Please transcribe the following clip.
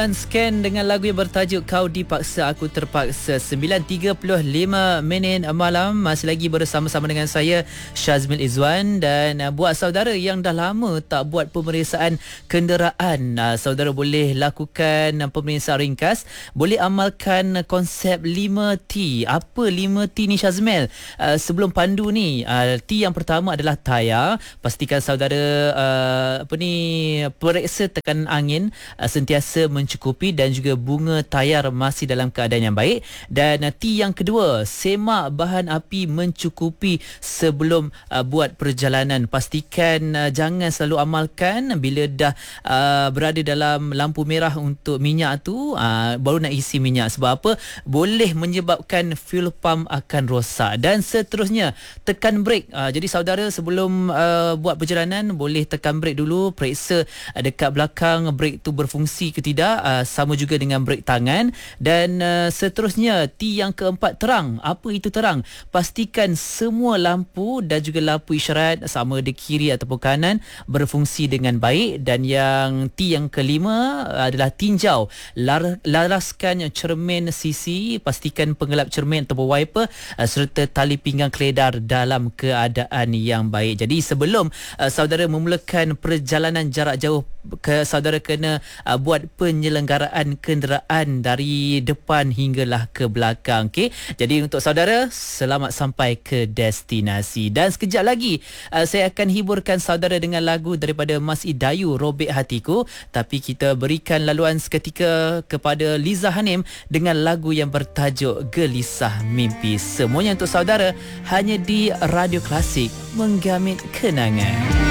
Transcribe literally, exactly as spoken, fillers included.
Scan dengan lagu yang bertajuk Kau Dipaksa Aku Terpaksa. Sembilan tiga puluh lima minit malam. Masih lagi bersama-sama dengan saya, Syazmil Izwan. Dan uh, buat saudara yang dah lama tak buat pemeriksaan kenderaan, uh, saudara boleh lakukan uh, pemeriksaan ringkas. Boleh amalkan konsep lima T. Apa lima T ni, Syazmil? Uh, sebelum pandu ni, uh, T yang pertama adalah tayar. Pastikan saudara uh, apa ni periksa tekanan angin uh, sentiasa mencukupi dan juga bunga tayar masih dalam keadaan yang baik. Dan uh, T yang kedua, semak bahan api mencukupi sebelum uh, buat perjalanan. Pastikan uh, jangan selalu amalkan bila dah uh, berada dalam lampu merah untuk minyak tu uh, baru nak isi minyak. Sebab apa? Boleh menyebabkan fuel pump akan rosak. Dan seterusnya, tekan brek. Uh, jadi saudara sebelum uh, buat perjalanan boleh tekan brek dulu, periksa uh, dekat belakang brek tu berfungsi ke tidak. Uh, sama juga dengan brek tangan. Dan uh, seterusnya, T yang keempat, terang. Apa itu terang? Pastikan semua lampu dan juga lampu isyarat sama di kiri ataupun kanan berfungsi dengan baik. Dan yang T yang kelima adalah tinjau. Lar- laraskan cermin sisi, pastikan pengelap cermin ataupun wiper uh, serta tali pinggang keledar dalam keadaan yang baik. Jadi sebelum uh, saudara memulakan perjalanan jarak jauh, ke saudara kena uh, buat penyelenggaraan kenderaan dari depan hinggalah ke belakang. Okey. Jadi untuk saudara, selamat sampai ke destinasi. Dan sekejap lagi uh, saya akan hiburkan saudara dengan lagu daripada Mas Idayu, Robek Hatiku. Tapi kita berikan laluan seketika kepada Liza Hanim dengan lagu yang bertajuk Gelisah Mimpi. Semuanya untuk saudara hanya di Radio Klasik, menggamit kenangan.